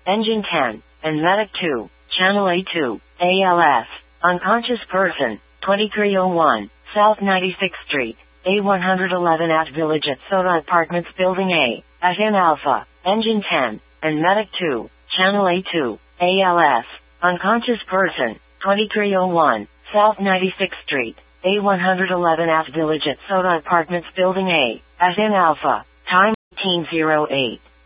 Engine 10, and Medic 2, Channel A2, ALS, unconscious person, 2301, South 96th Street, A111 at Village at Soda Apartments Building A, at In Alpha, Engine 10, and Medic 2, Channel A2, ALS, unconscious person, 2301, South 96th Street, A111 at Village at Soda Apartments Building A, at In Alpha, time 1808.